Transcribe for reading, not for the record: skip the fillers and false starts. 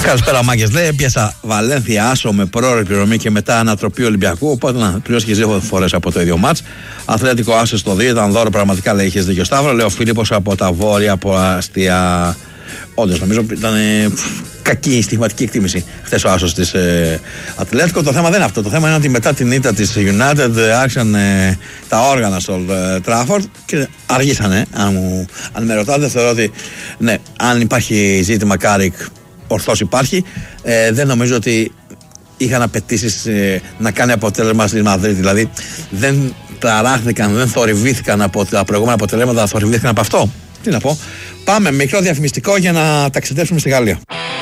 Καλησπέρα, μάγκες. Λέει: έπιασα Βαλένθια άσο με πρόωρη πληρωμή και μετά ανατροπή Ολυμπιακού. Οπότε να πληρώσει και 2 φορές από το ίδιο μάτς. Αθλέτικο άσο στο 2 ήταν δώρο. Πραγματικά λέει: είχε δίκιο, Σταύρο. Λέει ο Φίλιππος από τα βόρεια, από αστεία. Όντως, νομίζω ήταν κακή στοιχηματική εκτίμηση χθες ο άσος της Ατλέτικο. Το θέμα δεν είναι αυτό. Το θέμα είναι ότι μετά την ήττα της United άρχισαν τα όργανα στο Trafford και αργήσανε. Αν με ρωτάτε, θεωρώ ότι ναι, αν υπάρχει ζήτημα Κάρικ, ορθώς υπάρχει. Δεν νομίζω ότι είχαν απαιτήσεις να κάνει αποτέλεσμα στη Μαδρίτη. Δηλαδή δεν ταράχθηκαν, δεν θορυβήθηκαν από τα προηγούμενα αποτελέσματα, θορυβήθηκαν από αυτό. Τι να πω. Πάμε μικρό διαφημιστικό για να ταξιδέψουμε στη Γαλλία.